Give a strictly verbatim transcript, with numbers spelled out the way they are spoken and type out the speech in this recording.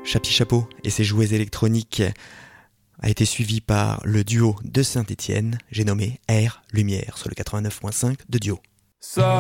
Chapi Chapeau et ses jouets électroniques a été suivi par le duo de Saint-Étienne, j'ai nommé Air Lumière sur le quatre-vingt-neuf point cinq de Dio. Ça